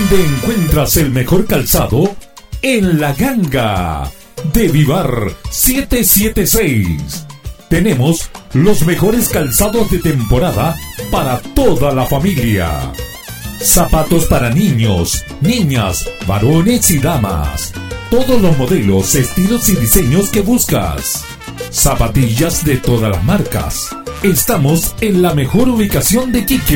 ¿Dónde encuentras el mejor calzado? En La Ganga de Vivar 776. Tenemos los mejores calzados de temporada para toda la familia. Zapatos para niños, niñas, varones y damas. Todos los modelos, estilos y diseños que buscas. Zapatillas de todas las marcas. Estamos en la mejor ubicación de Quique.